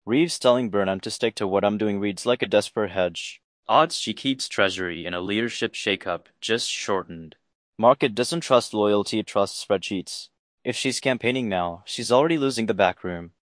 Reeves telling Burnham to stick to what I'm doing reads like a desperate hedge. Odds she keeps Treasury in a leadership shakeup just shortened. Market doesn't trust loyalty, it trusts spreadsheets. If she's campaigning now, she's already losing the backroom.